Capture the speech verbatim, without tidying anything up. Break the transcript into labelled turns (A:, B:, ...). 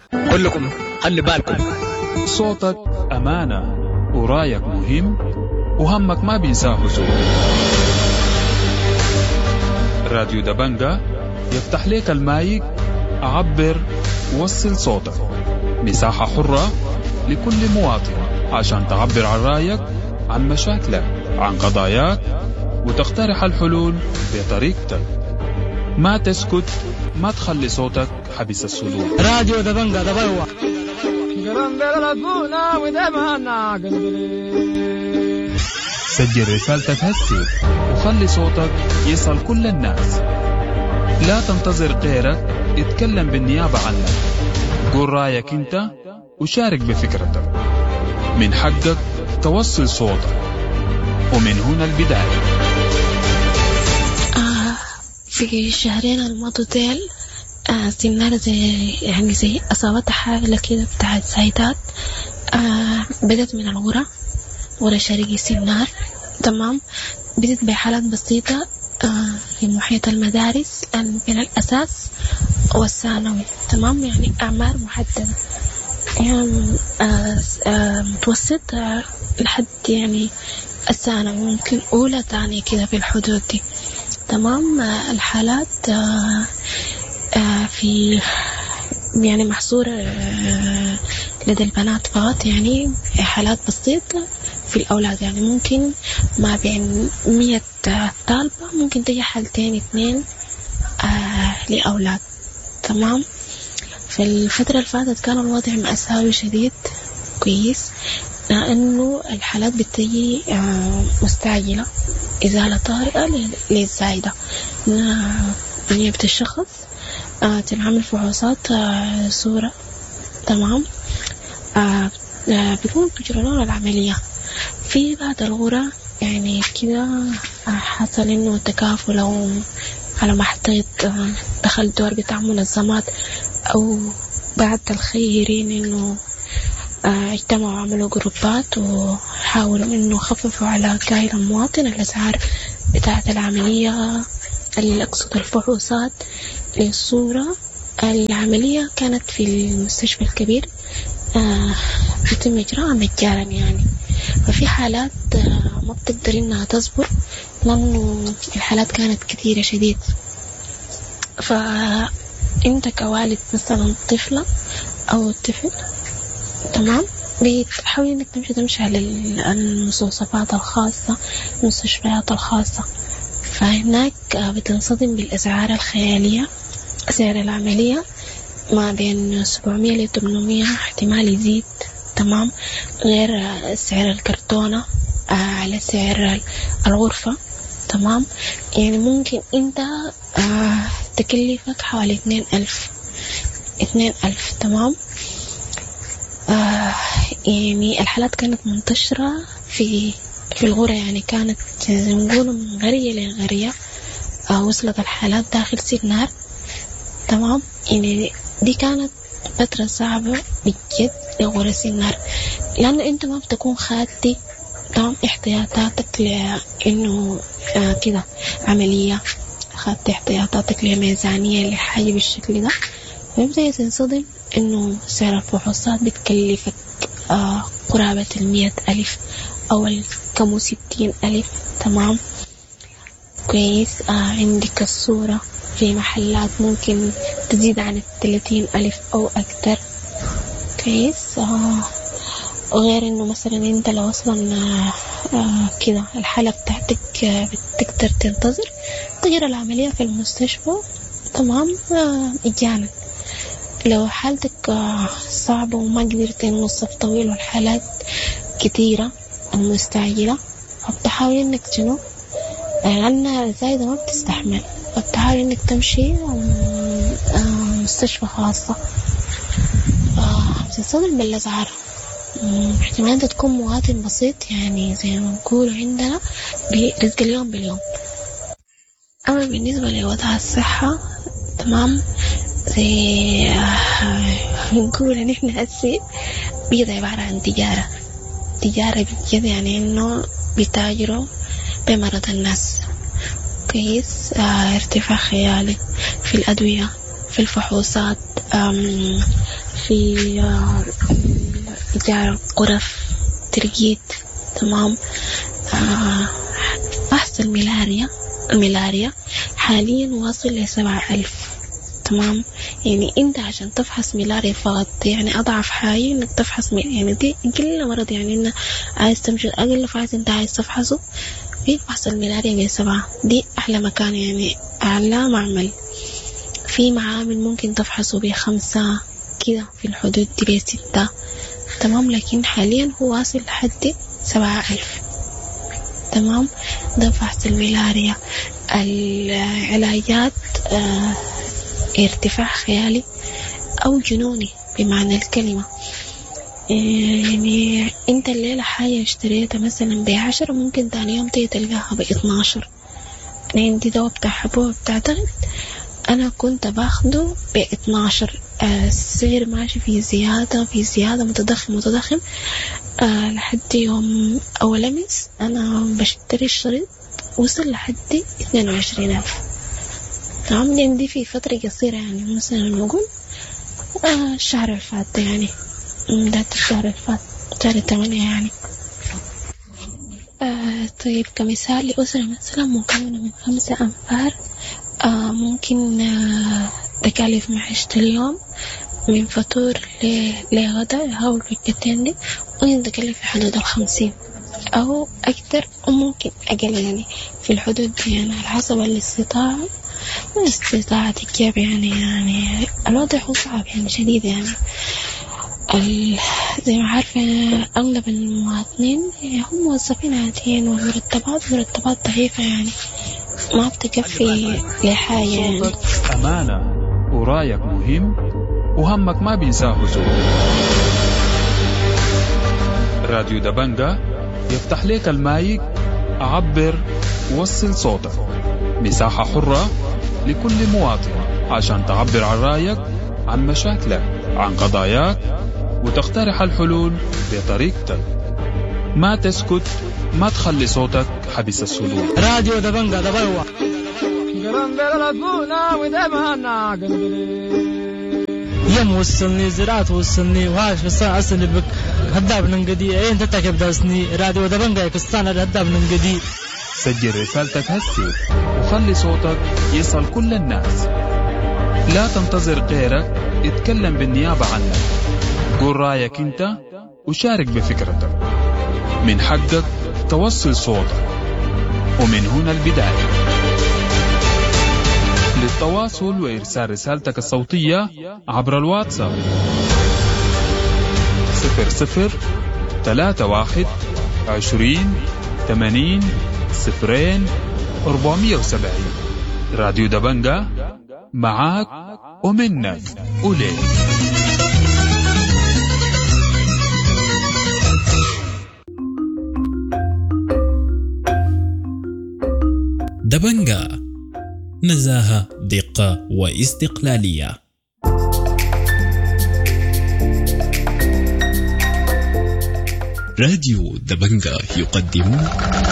A: كلكم خلي بالكم.
B: صوتك أمانة ورايك مهم وهمك ما بينساه سوء. راديو دبنجة يفتح لك المايك، عبر ووصل صوتك. مساحة حرة لكل مواطن عشان تعبر عن رايك، عن مشاكلك، عن قضاياك، وتقترح الحلول بطريقتك. ما تسكت، ما تخلي صوتك حبس الصدور.
A: راديو دبنجة دبوا.
B: سجل رسالتك هسي وخلي صوتك يصل كل الناس. لا تنتظر غيرك اتكلم بالنيابة عنك. قول رأيك انت وشارك بفكرتك. من حقك توصل صوتك، ومن هنا البداية.
C: آه في الشهرين الماضيين آه سمنار زي يعني زي أصابتها حالة كده بتاعت سايدات. آه بدت من الغرة غرة شرقي سمنار. تمام. بدت بحالات بسيطة آه في محيط المدارس بين الأساس والثانوي. تمام. يعني أعمار محددة، يعني آه آه متوسط آه لحد يعني الثانوي، ممكن أولى ثانية كده في الحدود دي. تمام. آه الحالات آه آه في يعني محصورة آه لدى البنات فقط، يعني حالات بسيطة. في الأولاد يعني ممكن ما بين مية طالبة ممكن تجي حالتين اثنين آه لأولاد. تمام. في الفترة اللي فاتت كان الوضع مأساوي شديد. كويس. لأنه الحالات بتجي آه مستعجلة، إزالة طارئة للزايدة. نيابة الشخص آه تنعمل فحوصات آه صورة. تمام. آه آه بيكون بيجرون العملية في بعد الغرة. يعني كده آه حصل إنه تكافل أو على ما حطيت آه دخل دور بتاع منظمات أو بعد الخيرين إنه آه اجتمعوا وعملوا جروبات وحاولوا إنه يخففوا على كاهل المواطن الأسعار بتاعة العملية، اللي أقصد الفحوصات للصورة. العملية كانت في المستشفى الكبير آه يتم إجراءها مجانا يعني. ففي حالات آه ما بتقدر إنها تصبر لأنه الحالات كانت كثيرة شديد. فأنت كوالد مثلا طفلة أو طفل، تمام، بتحاول إنك تمشي تمشي على المستوصفات الخاصة، المستشفيات الخاصة. فهناك بتنصدم بالأسعار الخيالية. سعر العملية ما بين سبعمية ل ثمانمية، احتمال يزيد. تمام. غير سعر الكرتونة على سعر الغرفة. تمام. يعني ممكن انت تكلفك حوالي اثنين ألف اثنين ألف. تمام. يعني الحالات كانت منتشرة في في الغرة، يعني كانت زي ما نقولوا من قرية لقرية. وصلت الحالات داخل سمنار. تمام. يعني دي كانت فترة صعبة بجد لغرة سمنار، لأنه أنت ما بتكون خادي تمام احتياطاتك لأنه آه كده عملية، خادي احتياطاتك لميزانية لحاجة بالشكل ده. فيبدأ تنصدم إنه سعر الفحوصات بتكلفك آه قرابة المية ألف أو الكم ستين ألف. تمام. كويس. آه عندك الصورة في محلات ممكن تزيد عن الثلاثين ألف أو أكثر. كويس. آه غير إنه مثلا أنت لو أصلا آه آه كده الحالة بتاعتك آه بتقدر تنتظر تغير العملية في المستشفى. تمام. آه مجانا. لو حالتك آه صعبة وما قدرت إنه الصف طويل والحالات كتيرة المستعجلة، فبتحاول إنك تنو لأن زايدة ما بتستحمل، فبتحاول إنك تمشي مستشفى خاصة. بتنصدم بالأسعار. احتمال أنت تكون مواطن بسيط، يعني زي ما نقول عندنا برزق اليوم باليوم. أما بالنسبة لوضع الصحة، تمام، زي نقول إن إحنا هسي بيض عبارة عن تجارة تجارة بجد، يعني إنه بيتاجروا بمرض الناس. كويس. اه ارتفاع خيالي في الأدوية، في الفحوصات، في إيجار غرف ترقيد. تمام. آه فحص الملاريا الملاريا حاليا واصل لسبعة ألف. تمام. يعني انت عشان تفحص ملاريا فقط يعني اضعف حاجة انك تفحص ملاريا، يعني دي كل مرض يعني انه عايز تمشي اقل فحص انت عايز تفحصه في فحص الملاريا بسبعة. دي احلى مكان يعني اعلى معمل. في معامل ممكن تفحصه بخمسة كده في الحدود دي بستة. تمام. لكن حاليا هو واصل لحد سبعة ألف. تمام. ده فحص الملاريا. العلاجات آه ارتفاع خيالي أو جنوني بمعنى الكلمة. يعني انت الليلة حاجة اشتريتها مثلا بعشرة ممكن تاني يوم تيجي تلقاها باتناشر. أنا عندي دواء بتاع حبوب بتاع ضغط أنا كنت باخده باتناشر. آه السعر ماشي في زيادة في زيادة متضخم متضخم آه لحد يوم أول أمس أنا بشتري الشريط وصل لحد اثنين وعشرين ألف. تمام. دي في فترة قصيرة يعني مثلا نقول آه الشهر الفات يعني بداية الشهر الفات شهر ثمانية يعني. آه طيب كمثال لأسرة مثلا مكونة من خمسة أنفار آه ممكن آه تكاليف معيشة اليوم من فطور لغدا هاو الوجبتين دي ممكن تكلف في حدود الخمسين أو أكتر أو ممكن أقل يعني في الحدود دي يعني على حسب الاستطاعة واستطاعتك كيف يعني. يعني الوضع هو صعب يعني شديد يعني زي ما عارفة أغلب المواطنين هم موظفين عاديين والمرتبات مرتبات ضعيفة يعني ما بتكفي لحاجة يعني.
B: أمانة ورايك مهم وهمك ما بينساه زول. راديو دبنجة يفتح لك المايك. عبر ووصل صوتك. مساحة حرة لكل مواطن عشان تعبر عن رأيك عن مشاكلك عن قضاياك وتقترح الحلول بطريقتك. ما تسكت ما تخلي صوتك حبس السلوك.
A: راديو دبنجة دبوا يم وصلني زراعة وصلني وهاش الساعة أصلي بك هداب ننقدي أين تتكب داسني راديو دبنجة يكستان هداب ننقدي.
B: سجل رسالتك هسي وخلي صوتك يصل كل الناس. لا تنتظر غيرك اتكلم بالنيابة عنك. قول رأيك انت وشارك بفكرتك. من حقك توصل صوتك ومن هنا البداية. للتواصل وإرسال رسالتك الصوتية عبر الواتساب صفر صفر ثلاثة واحد عشرين ثمانين صفرين أربعمية وسبعين. راديو دبنجة معاك ومنك وليك.
D: دبنجة نزاهة دقة واستقلالية. راديو دبنجة يقدم